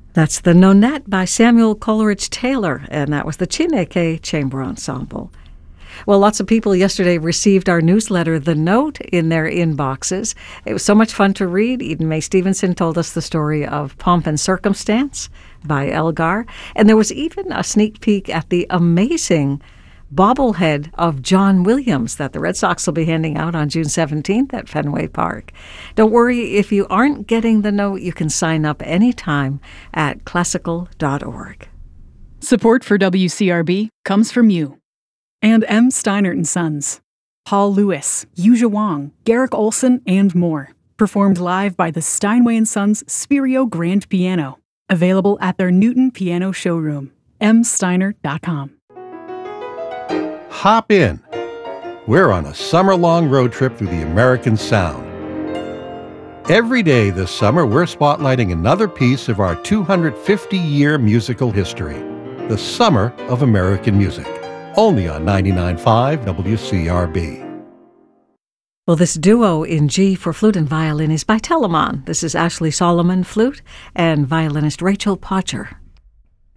That's the Nonette by Samuel Coleridge Taylor, and that was the Chineke Chamber Ensemble. Well, lots of people yesterday received our newsletter, The Note, in their inboxes. It was so much fun to read. Eden Mae Stevenson told us the story of Pomp and Circumstance by Elgar, and there was even a sneak peek at the amazing bobblehead of John Williams that the Red Sox will be handing out on June 17th at Fenway Park. Don't worry, if you aren't getting the note, you can sign up anytime at classical.org. Support for WCRB comes from you. And M. Steinert & Sons. Paul Lewis, Yuja Wong, Garrick Olson, and more. Performed live by the Steinway & Sons Spirio Grand Piano. Available at their Newton Piano showroom. msteinert.com. Hop in. We're on a summer-long road trip through the American Sound. Every day this summer, we're spotlighting another piece of our 250-year musical history, the Summer of American Music, only on 99.5 WCRB. Well, this duo in G for flute and violin is by Telemann. This is Ashley Solomon, flute, and violinist Rachel Potcher,